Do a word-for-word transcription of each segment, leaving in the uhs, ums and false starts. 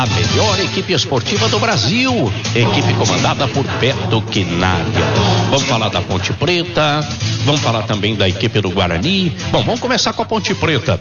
A melhor equipe esportiva do Brasil, equipe comandada por Beto Quinalha. Vamos falar da Ponte Preta, vamos falar também da equipe do Guarani. Bom, vamos começar com a Ponte Preta.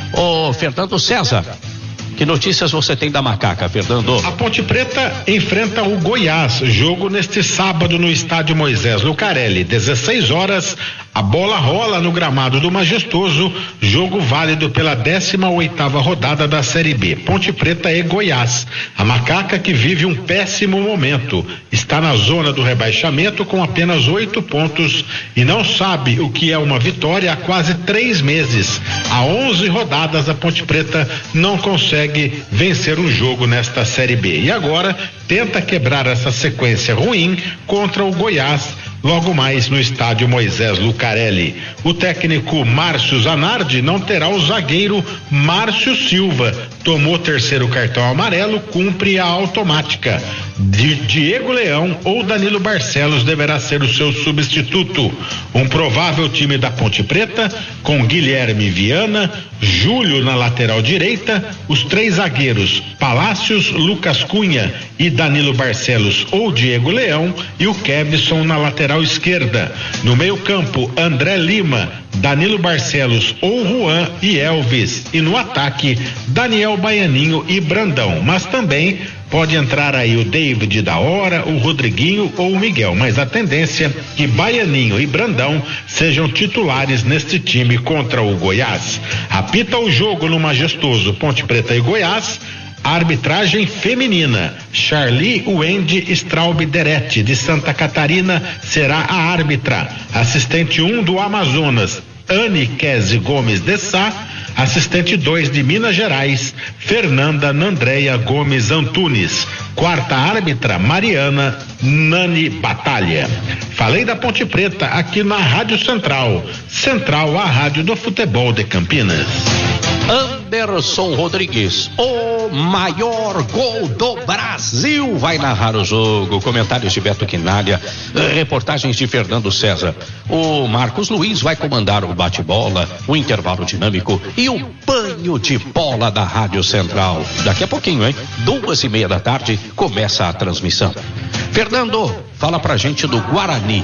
Ô, Fernando César, que notícias você tem da Macaca, Fernando? A Ponte Preta enfrenta o Goiás, jogo neste sábado no estádio Moisés Lucarelli, dezesseis horas, a bola rola no gramado do Majestoso, jogo válido pela décima oitava rodada da Série B. Ponte Preta e Goiás. A Macaca, que vive um péssimo momento, está na zona do rebaixamento com apenas oito pontos e não sabe o que é uma vitória há quase três meses. Há onze rodadas a Ponte Preta não consegue vencer um jogo nesta Série B e agora tenta quebrar essa sequência ruim contra o Goiás logo mais no estádio Moisés Lucarelli. O técnico Márcio Zanardi não terá o zagueiro Márcio Silva, tomou terceiro cartão amarelo, cumpre a automática. De Diego Leão ou Danilo Barcelos deverá ser o seu substituto. Um provável time da Ponte Preta com Guilherme Viana, Júlio na lateral direita, os três zagueiros Palácios, Lucas Cunha e Danilo Barcelos ou Diego Leão e o Kevson na lateral esquerda. No meio-campo, André Lima, Danilo Barcelos ou Juan e Elvis. E no ataque, Daniel Baianinho e Brandão. Mas também pode entrar aí o David da Hora, o Rodriguinho ou o Miguel. Mas a tendência é que Baianinho e Brandão sejam titulares neste time contra o Goiás. Apita o jogo no Majestoso Ponte Preta e Goiás. Arbitragem feminina. Charlie Wendy Straub Deretti, de Santa Catarina, será a árbitra. Assistente um do Amazonas, Anne Kese Gomes de Sá. Assistente dois de Minas Gerais, Fernanda Nandreia Gomes Antunes. Quarta árbitra, Mariana Nani Batalha. Falei da Ponte Preta aqui na Rádio Central. Central, a rádio do futebol de Campinas. Anderson Rodrigues, o maior gol do Brasil, vai narrar o jogo. Comentários de Beto Quinalha, reportagens de Fernando César. O Marcos Luiz vai comandar o bate-bola, o intervalo dinâmico e o banho de bola da Rádio Central. Daqui a pouquinho, hein? Duas e meia da tarde começa a transmissão. Fernando, fala pra gente do Guarani.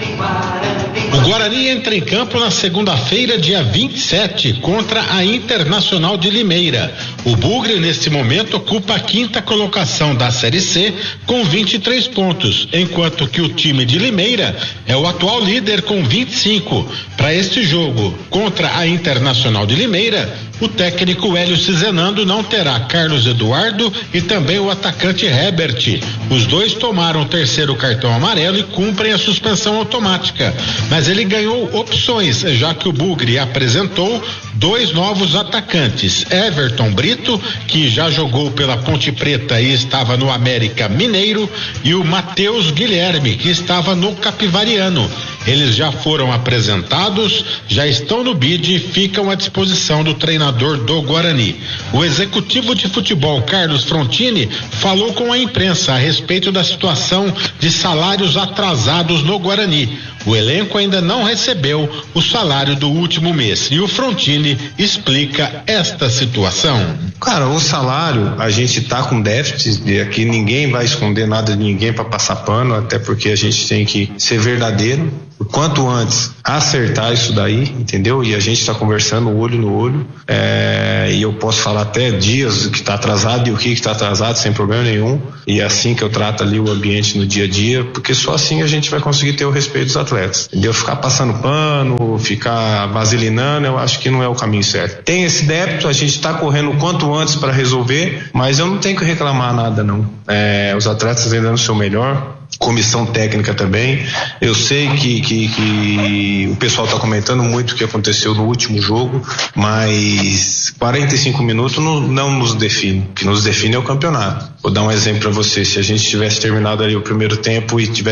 O Guarani entra em campo na segunda-feira, dia vinte e sete, contra a Internacional de Limeira. O Bugre, neste momento, ocupa a quinta colocação da Série C com vinte e três pontos, enquanto que o time de Limeira é o atual líder com vinte e cinco. Para este jogo contra a Internacional de Limeira, o técnico Hélio Cizenando não terá Carlos Eduardo e também o atacante Herbert. Os dois tomaram o terceiro cartão amarelo e cumprem a suspensão automática. Mas ele ganhou opções, já que o Bugre apresentou dois novos atacantes. Everton Brito, que já jogou pela Ponte Preta e estava no América Mineiro, e o Matheus Guilherme, que estava no Capivariano. Eles já foram apresentados, já estão no bid e ficam à disposição do treinador do Guarani. O executivo de futebol, Carlos Frontini, falou com a imprensa a respeito da situação de salários atrasados no Guarani. O elenco ainda não recebeu o salário do último mês e o Frontini explica esta situação. Cara, o salário, a gente tá com déficit e aqui ninguém vai esconder nada de ninguém para passar pano, até porque a gente tem que ser verdadeiro. O quanto antes acertar isso daí, entendeu? E a gente está conversando olho no olho, é, e eu posso falar até dias que está atrasado e o que está atrasado sem problema nenhum, e é assim que eu trato ali o ambiente no dia a dia, porque só assim a gente vai conseguir ter o respeito dos atletas, entendeu? Ficar passando pano, ficar vaselinando, eu acho que não é o caminho certo. Tem esse débito, a gente está correndo o quanto antes para resolver, mas eu não tenho que reclamar nada não, é, os atletas ainda dando o seu melhor, comissão técnica também. Eu sei que, que, que o pessoal está comentando muito o que aconteceu no último jogo, mas quarenta e cinco minutos não, não nos define. O que nos define é o campeonato. Vou dar um exemplo para você: se a gente tivesse terminado ali o primeiro tempo e tivesse